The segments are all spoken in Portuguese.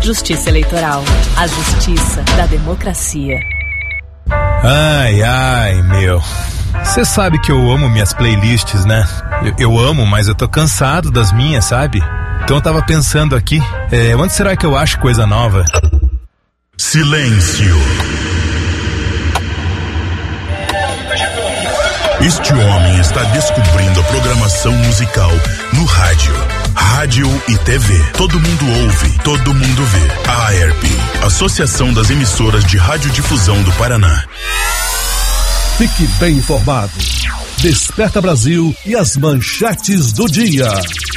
Justiça Eleitoral. A justiça da democracia. Ai, meu. Você sabe que eu amo minhas playlists, né? Eu amo, mas eu tô cansado das minhas, sabe? Então eu tava pensando aqui, onde será que eu acho coisa nova? Silêncio. Este homem está descobrindo a programação musical no rádio e TV. Todo mundo ouve, todo mundo vê. A AERP, Associação das Emissoras de Radiodifusão do Paraná. Fique bem informado. Desperta Brasil e as manchetes do dia.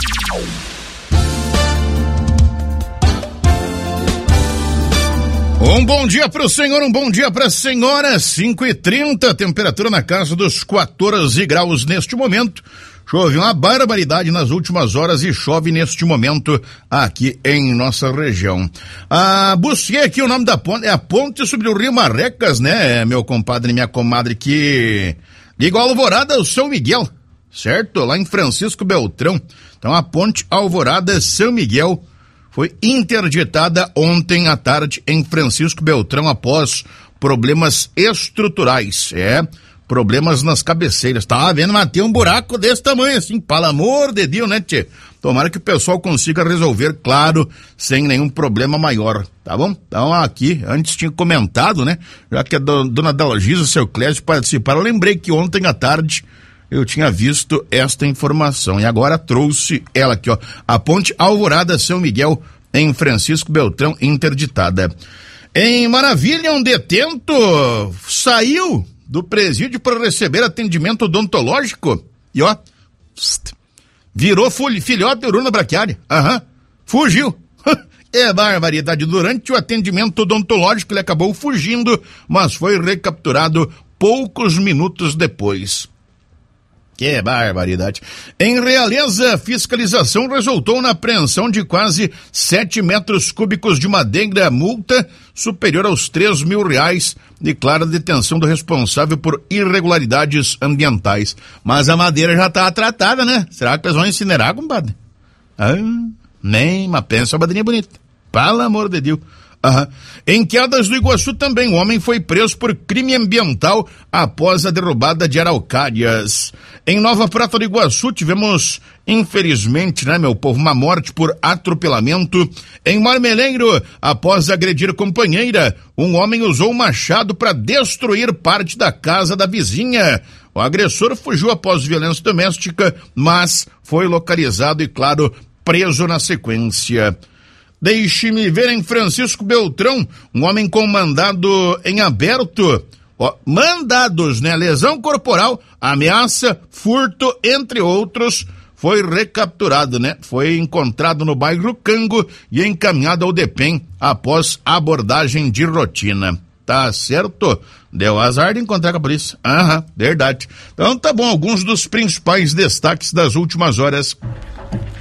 Um bom dia para o senhor, um bom dia para a senhora. 5h30, temperatura na casa dos 14 graus neste momento. Chove uma barbaridade nas últimas horas e chove neste momento aqui em nossa região. Busquei aqui o nome da ponte, é a ponte sobre o Rio Marrecas, né, meu compadre e minha comadre, que liga a Alvorada ao São Miguel, certo? Lá em Francisco Beltrão. Então a ponte Alvorada São Miguel foi interditada ontem à tarde em Francisco Beltrão após problemas estruturais, problemas nas cabeceiras. Tava vendo, mas tem um buraco desse tamanho assim, pelo amor de Deus, né, tchê? Tomara que o pessoal consiga resolver, claro, sem nenhum problema maior, tá bom? Então aqui, antes tinha comentado, né, já que a dona Dalgisa e o seu Clésio participaram, eu lembrei que ontem à tarde eu tinha visto esta informação e agora trouxe ela aqui, ó. A ponte Alvorada São Miguel em Francisco Beltrão interditada. Em Maravilha, um detento saiu do presídio para receber atendimento odontológico e ó, virou filhote de urina braquiária. Fugiu. É barbaridade. Durante o atendimento odontológico ele acabou fugindo, mas foi recapturado poucos minutos depois. Que barbaridade. Em Realeza, fiscalização resultou na apreensão de quase 7 metros cúbicos de madeira, multa superior aos R$3.000, declara a detenção do responsável por irregularidades ambientais. Mas a madeira já está tratada, né? Será que eles vão incinerar, compadre? Nem, mas pensa, madeirinha bonita. Pelo amor de Deus. Em Quedas do Iguaçu também, um homem foi preso por crime ambiental após a derrubada de araucárias. Em Nova Prata do Iguaçu tivemos, infelizmente, né, meu povo, uma morte por atropelamento. Em Marmeleiro, após agredir companheira, um homem usou um machado para destruir parte da casa da vizinha. O agressor fugiu após violência doméstica, mas foi localizado e, claro, preso na sequência. Deixe-me ver em Francisco Beltrão, um homem com mandado em aberto, mandados, né? Lesão corporal, ameaça, furto, entre outros, foi recapturado, né? Foi encontrado no bairro Cango e encaminhado ao DEPEN após abordagem de rotina. Tá certo? Deu azar de encontrar com a polícia. Verdade. Então tá bom, alguns dos principais destaques das últimas horas.